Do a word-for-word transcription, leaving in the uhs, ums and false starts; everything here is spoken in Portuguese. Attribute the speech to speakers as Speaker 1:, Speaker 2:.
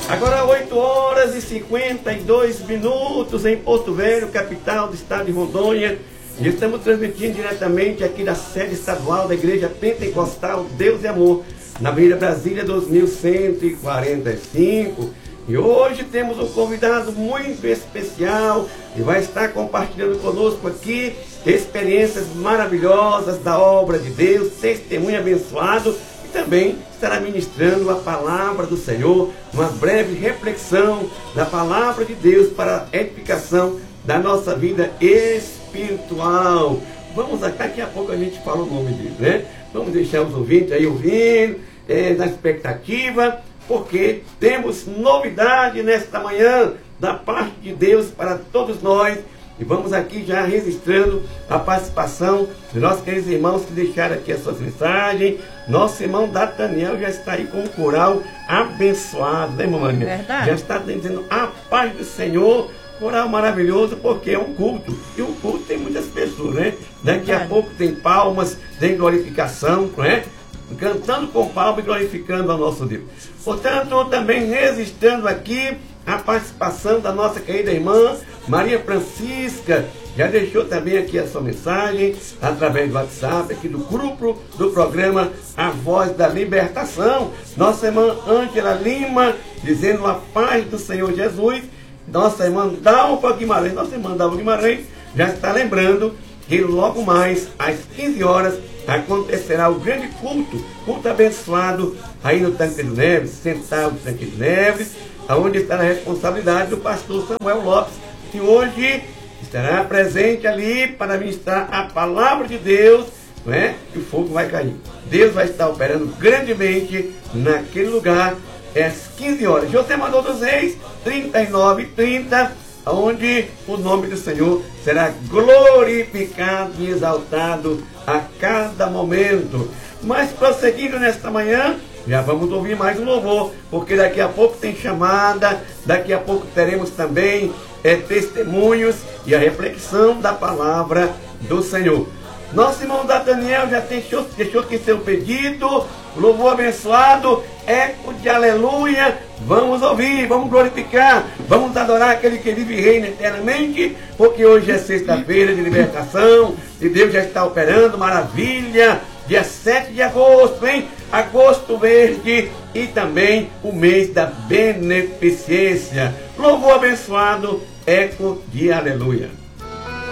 Speaker 1: Agora oito horas e cinquenta e dois minutos em Porto Velho, capital do estado de Rondônia. E estamos transmitindo diretamente aqui da sede estadual da Igreja Pentecostal Deus e Amor, na Avenida Brasília dois mil cento e quarenta e cinco. E hoje temos um convidado muito especial e vai estar compartilhando conosco aqui experiências maravilhosas da obra de Deus, testemunho abençoado, e também estará ministrando a palavra do Senhor, uma breve reflexão da palavra de Deus para a edificação da nossa vida espiritual. Vamos, daqui a pouco a gente fala o nome dele, né? Vamos deixar os ouvintes aí ouvindo, é, na expectativa, porque temos novidade nesta manhã da parte de Deus para todos nós. E vamos aqui já registrando a participação de nossos queridos irmãos que deixaram aqui as suas mensagens. Nosso irmão Daniel já está aí com o coral abençoado, né, irmã Maria?
Speaker 2: Verdade.
Speaker 1: Já está dizendo a paz do Senhor, coral maravilhoso, porque é um culto. E um culto tem muitas pessoas, né? Daqui Verdade. a pouco tem palmas, tem glorificação, não é? Cantando com palmas e glorificando ao nosso Deus. Portanto, também registrando aqui a participação da nossa querida irmã Maria Francisca, já deixou também aqui a sua mensagem através do WhatsApp, aqui do grupo do programa A Voz da Libertação. Nossa irmã Ângela Lima, dizendo a paz do Senhor Jesus. Nossa irmã Dalva Guimarães, nossa irmã Dalva Guimarães, já está lembrando que logo mais, às quinze horas, acontecerá o grande culto, culto abençoado, aí no Tancredo Neves, central do Tancredo Neves, onde está a responsabilidade do pastor Samuel Lopes, que hoje estará presente ali para ministrar a palavra de Deus, não é? E o fogo vai cair. Deus vai estar operando grandemente naquele lugar, às quinze horas. José Manuel dos Reis, trinta e nove e trinta, onde o nome do Senhor será glorificado e exaltado a cada momento. Mas prosseguindo nesta manhã, já vamos ouvir mais um louvor, porque daqui a pouco tem chamada, daqui a pouco teremos também é, testemunhos e a reflexão da palavra do Senhor. Nosso irmão Daniel já deixou, deixou aqui seu pedido, louvor abençoado, eco de aleluia. Vamos ouvir, vamos glorificar, vamos adorar aquele que vive e reina eternamente, porque hoje é sexta-feira de libertação, e Deus já está operando, maravilha. Dia sete de agosto, hein? Agosto verde, e também o mês da beneficência. Louvor abençoado, eco de aleluia.